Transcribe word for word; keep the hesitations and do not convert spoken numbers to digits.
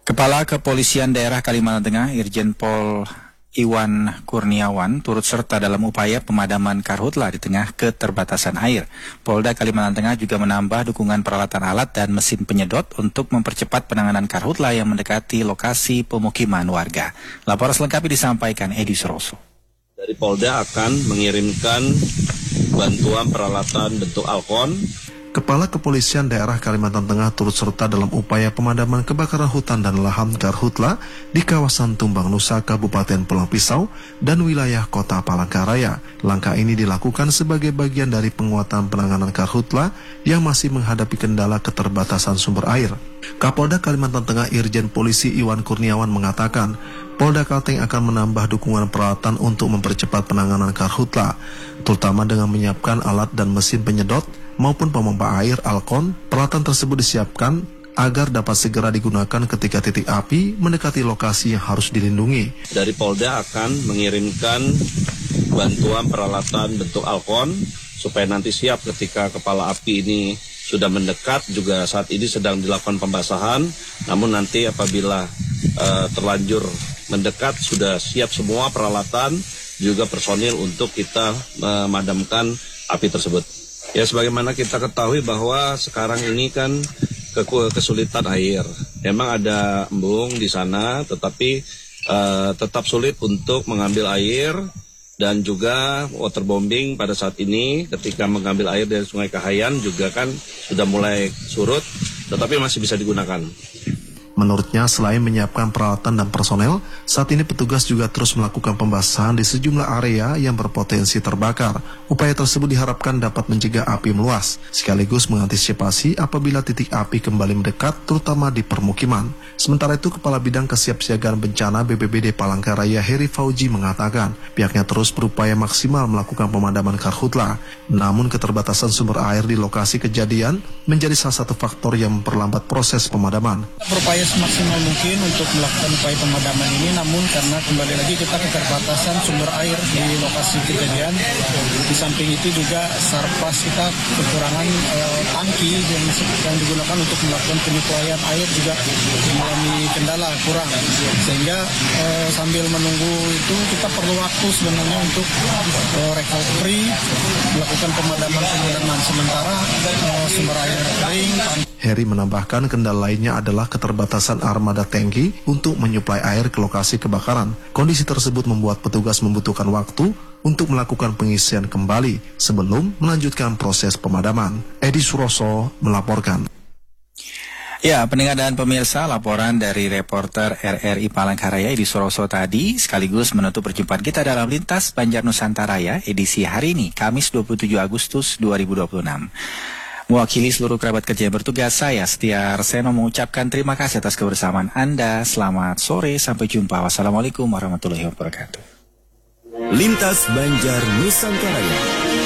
Kepala Kepolisian Daerah Kalimantan Tengah, Irjen Pol Iwan Kurniawan, turut serta dalam upaya pemadaman karhutla di tengah keterbatasan air. Polda Kalimantan Tengah juga menambah dukungan peralatan alat dan mesin penyedot untuk mempercepat penanganan karhutla yang mendekati lokasi pemukiman warga. Laporan selengkapnya disampaikan Edi Suroso. Dari Polda akan mengirimkan bantuan peralatan bentuk Alkon. Kepala Kepolisian Daerah Kalimantan Tengah turut serta dalam upaya pemadaman kebakaran hutan dan lahan karhutla di kawasan Tumbang Nusa, Kabupaten Pulang Pisau, dan wilayah Kota Palangkaraya. Langkah ini dilakukan sebagai bagian dari penguatan penanganan karhutla yang masih menghadapi kendala keterbatasan sumber air. Kapolda Kalimantan Tengah Irjen Polisi Iwan Kurniawan mengatakan, Polda Kalteng akan menambah dukungan peralatan untuk mempercepat penanganan karhutla, terutama dengan menyiapkan alat dan mesin penyedot maupun pemompa air Alkon. Peralatan tersebut disiapkan agar dapat segera digunakan ketika titik api mendekati lokasi yang harus dilindungi. Dari Polda akan mengirimkan bantuan peralatan bentuk Alkon supaya nanti siap ketika kepala api ini sudah mendekat. Juga saat ini sedang dilakukan pembasahan, namun nanti apabila uh, terlanjur mendekat sudah siap semua peralatan juga personil untuk kita memadamkan api tersebut. Ya, sebagaimana kita ketahui bahwa sekarang ini kan kesulitan air. Memang ada embung di sana, tetapi uh, tetap sulit untuk mengambil air. Dan juga waterbombing pada saat ini ketika mengambil air dari Sungai Kahayan juga kan sudah mulai surut, tetapi masih bisa digunakan. Menurutnya, selain menyiapkan peralatan dan personel, saat ini petugas juga terus melakukan pembasahan di sejumlah area yang berpotensi terbakar. Upaya tersebut diharapkan dapat mencegah api meluas, sekaligus mengantisipasi apabila titik api kembali mendekat, terutama di permukiman. Sementara itu, Kepala Bidang Kesiapsiagaan Bencana B P B D Palangkaraya Heri Fauji mengatakan, pihaknya terus berupaya maksimal melakukan pemadaman karhutla. Namun, keterbatasan sumber air di lokasi kejadian menjadi salah satu faktor yang memperlambat proses pemadaman. Berupaya semaksimal mungkin untuk melakukan upaya pemadaman ini, namun karena kembali lagi kita keterbatasan sumber air di lokasi kejadian. Di samping itu juga sarpas kita kekurangan eh, tangki yang, yang digunakan untuk melakukan penyesuaian air juga mengalami kendala kurang, sehingga eh, sambil menunggu itu kita perlu waktu sebenarnya untuk eh, recovery, melakukan pemadaman-pemadaman sementara eh, sumber air kering. Heri menambahkan kendala lainnya adalah keterbatasan armada tangki untuk menyuplai air ke lokasi kebakaran. Kondisi tersebut membuat petugas membutuhkan waktu untuk melakukan pengisian kembali sebelum melanjutkan proses pemadaman. Edi Suroso melaporkan. Ya, pendengar dan pemirsa, laporan dari reporter R R I Palangkaraya Edi Suroso tadi sekaligus menutup perjumpaan kita dalam Lintas Banjar Nusantara ya, edisi hari ini, Kamis dua puluh tujuh Agustus dua ribu dua puluh enam. Mewakili seluruh kerabat kerja yang bertugas, saya Setia Arseno mengucapkan terima kasih atas kebersamaan Anda. Selamat sore, sampai jumpa. Wassalamualaikum warahmatullahi wabarakatuh. Lintas Banjar Nusantara.